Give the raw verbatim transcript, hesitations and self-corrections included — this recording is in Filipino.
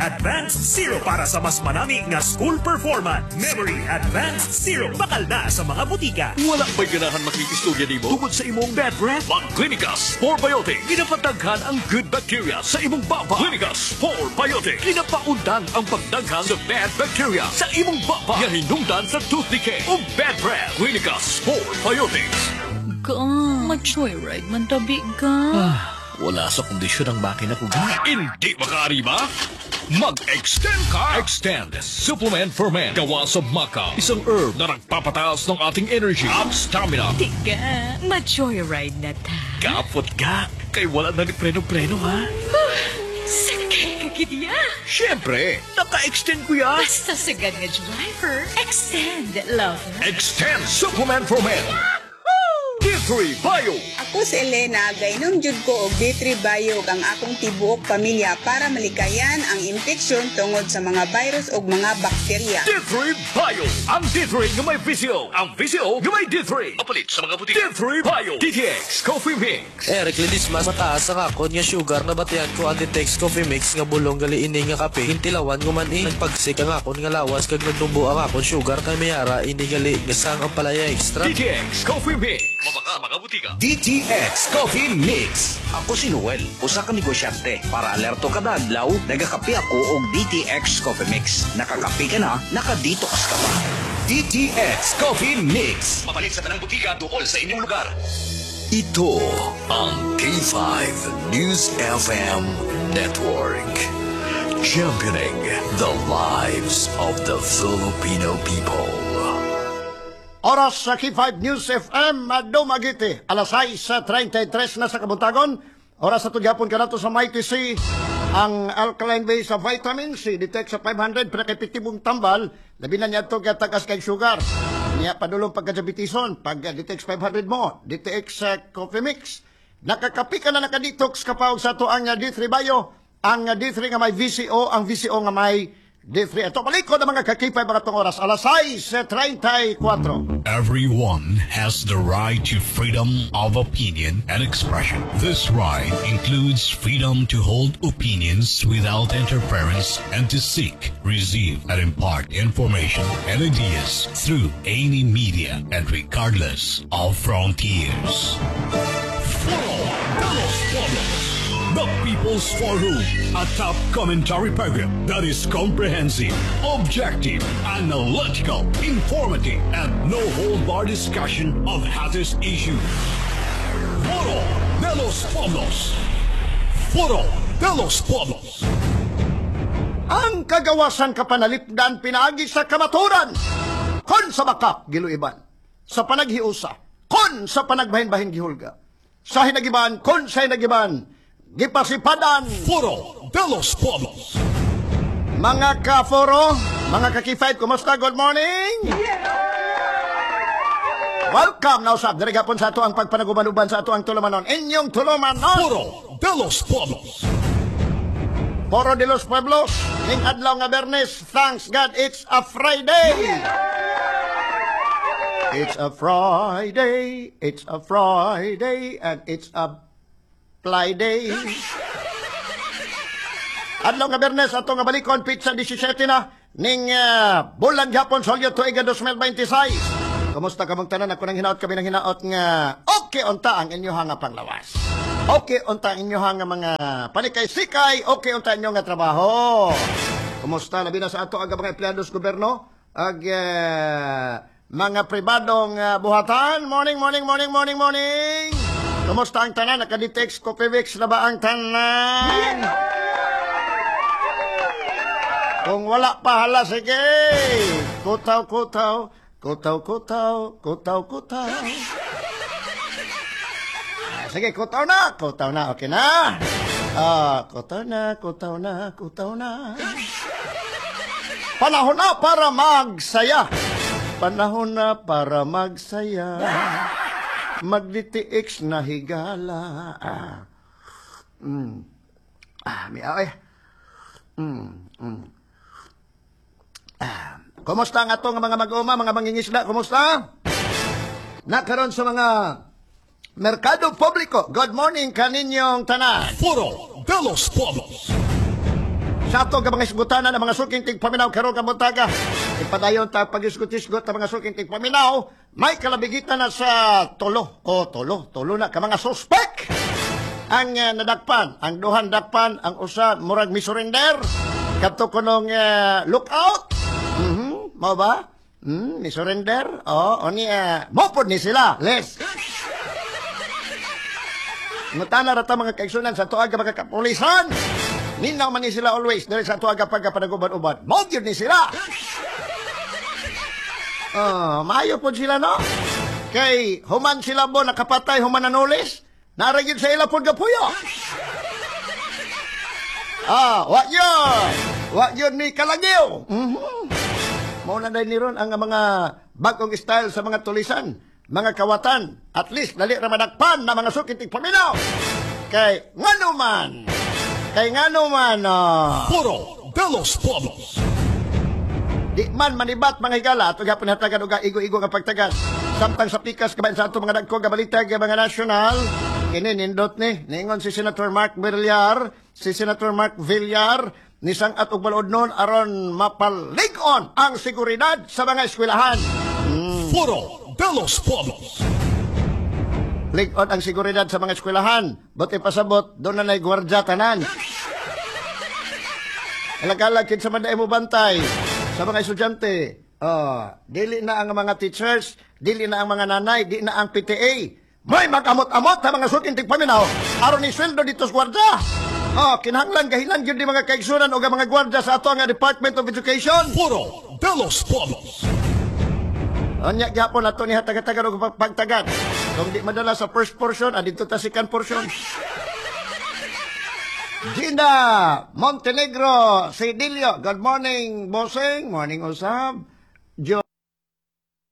Advanced Zero para sa mas manami nga school performance. Memory Advanced Zero. Bakal na sa mga butika. Wala ba'y ganahan makikistudya di mo tungod sa imong bad breath? Mag Clinicus for Biotic. Ginapataghan ang good bacteria sa imong baba. Clinicus for Biotic. Ginapaundan ang pagdaghan sa bad bacteria sa imong baba. Nga hinungdan sa tooth decay o bad breath. Clinicus for Biotic. Ka, ma-joyride man tabi ka. Wala sa kondisyon ang makina ko ga. Hindi makaari ba? Mag-extend ka! Extend Supplement for Men. Gawa sa maca. Isang herb na nagpapataas ng ating energy at stamina. Tiga, ma-joyride na ta. Kapot ka. Kay wala na ni preno-preno ha. Sakay ka gidya. Siyempre, naka-extend ko yan. Basta sagad nga driver. Extend, lover. Extend Supplement for Men. D three Bio. Ako si Elena, gaynom jud ko og D three Bio ang akong tibuok pamilya para malikayan ang infeksyon tungod sa mga virus ug mga bakterya. D three Bio. Ang D three nga may V C O. Ang V C O nga may D three. Mapalit sa mga butika. D three Bio. D T X Coffee Mix. Eric Lidis mas mataas ang akon nga sugar na batian ko ang Ditex Coffee Mix nga bulong gali ini nga kape. Hintilawan ko man eh. Nagpagsik ang akon nga lawas kag nagtumbo ang akon sugar kay mayara ini gali nga sang ang palaya extra. D T X Coffee Mix. Mabaka mga butika. D T X Coffee Mix. Ako si Noel, usa ka negosyante. Para alerto kada adlaw, nagakape ako og D T X Coffee Mix. Nakakape ka na, nakadetox ka pa. D T X Coffee Mix. Mapalit sa tanang butika dool sa inyong lugar. Ito ang K five News F M Network. Championing the lives of the Filipino people. Oras sa K five News F M, Dumagiti, alas sais sa thirty-three na sa kabuntagon. Oras sa tugyapon ka nato sa Mighty C, ang alkaline base sa vitamin C, detect sa five hundred, pre-epektibong tambal, labi na niya ito katagas kay sugar. Niya padulong pagka-diabetison, pag-detect five hundred mo, D T X uh, Coffee Mix. Nakakapi ka na nakadetox kapag sa ito ang uh, D three Bio, ang uh, D three nga may V C O, ang V C O nga may D three. Ito palikod ang mga kakipay mga itong oras. Alas sais sa thirty-four. Everyone has the right to freedom of opinion and expression. This right includes freedom to hold opinions without interference and to seek, receive, and impart information and ideas through any media and regardless of frontiers. Foro de los Pueblos. The People's Forum, a top commentary program that is comprehensive, objective, analytical, informative, and no-hold-bar discussion of hottest issues. Foro de los Pueblos. Foro de los Pueblos. Ang kagawasan kapanalipdan pinaagi sa kamaturan. Kon sa bakak, giluiban. Sa panaghiusa. Kon sa panagbahin-bahin gihulga. Sa hinagiban, kon sa hinagiban. Gipasipadan. Foro de los Pueblos. Mga ka-foro, mga ka-K five, kumusta? Good morning! Welcome na usab. Dari gapon sa ato ang pagpanaguban-uban sa ato ang tulumanon. Inyong tulumanon. Foro de los Pueblos. Foro de los Pueblos. Ning adlaw nga Bernes. Thanks God, it's a Friday. It's a Friday. It's a Friday. And it's a Fly day. Adlaw nga Bernes ato nga balikon pizza seventeen na ning uh, bulan gyapon Solyo tuig twenty twenty-six. Kumusta ka mong tanan? Ako nang hinaot kami nang hinaot nga okay unta ang inyo nga panglawas. Okay unta ang inyo nga mga panikay-sikay, okay unta inyo nga trabaho. Kumusta labi na sa ato ang mga empleados gobyerno ag uh, mga pribadong uh, buhatan? Morning, morning, morning, morning, morning. Kumusta ang tanan? Nakaditex Coffee Mix na ba ang tanan? Kung wala pa, hala, sige. Kutaw, kutaw. Kutaw, kutaw. Kutaw, kutaw. Ah, sige, kutaw na. Kutaw na. Okay na. Ah, kutaw na, kutaw na, kutaw na. Panahon na para magsaya. Panahon na para magsaya. Mag-D T X na higala. Ah. Mm. Ah, miaw eh. Mm. Mm. Ah. Kumusta nga to nga mga mag-uma, mga mangingisda? Kumusta? Nakaroon sa mga merkado publiko. Good morning kaninyong tanan. Foro de los Pueblos. Sa ato ka mga isgutanan ang mga suking tigpaminaw karong kabuntaga. Ipadayon ta pag-isgot-isgot ang mga suking tigpaminaw, may kalabigitan na sa tulo. O tulo, tulo na ka mga suspek. Ang uh, nadakpan, ang duhan dakpan, ang usa murag misurrender. Kadto kunong uh, lookout. Mhm, mao ba? Hmm, misurrender. Oh, oni uh, mopod ni sila. Les. Ngutana rata mga kaigsunan sa tuaga mga kapulisan. Ninaw man ni sila always dahil sa tuaga pagkapanaguban-uban. Mogyod ni sila. Oh, maayo po sila, no? Kay human sila bo nakapatay, human nanulis. Naragid sa ila po gapuyo. Ah, wak yun. Wak yun ni Kalagyo. Mm-hmm. Mauna na ni ron ang mga bagong style sa mga tulisan, mga kawatan. At least, dali ramadakpan na mga sukitig paminaw. Kay ngano man. Kay ngano man. Uh, Puro de los Pueblos. Di man manibat mga higala at ugapon hatagan uga igo-igo nga pagtagas. Samtang sa pikas kabayan sa ato mga dagko nga balita nga mga nasyonal. Kini nindot ni ningon si Senator Mark Villar, si Senator Mark Villar nisang at ug balood nun aron mapalig-on ang seguridad sa mga eskwelahan. Puro de los Pueblos. Lig-on ang seguridad sa mga eskwelahan. Buti pasabot doon na nay gwardya tanan. Alagalag sa manday mo bantay sa mga estudyante. Oh, dili na ang mga teachers, dili na ang mga nanay, di na ang P T A. May mag-amot-amot sa mga suking tigpaminaw aron ni sweldo dito sa gwardya. Oh, kinahanglan gahilan gyud di mga kaigsunan o mga gwardya sa ato nga Department of Education. Puro de los Pueblos. Anya gyapon ato ni hatag-hatagan og pagtagad. Kung di madala sa first portion, adito ta second portion. Gina Montenegro Sedilio. Good morning, bossing. Morning, Usab.